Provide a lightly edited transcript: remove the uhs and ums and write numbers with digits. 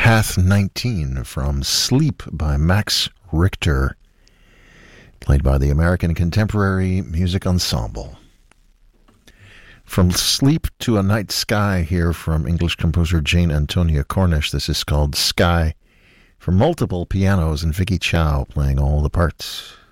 Path 19 from Sleep by Max Richter, played by the American Contemporary Music Ensemble. From Sleep to a Night Sky here from English composer Jane Antonia Cornish. This is called Sky for multiple pianos and Vicky Chow playing all the parts.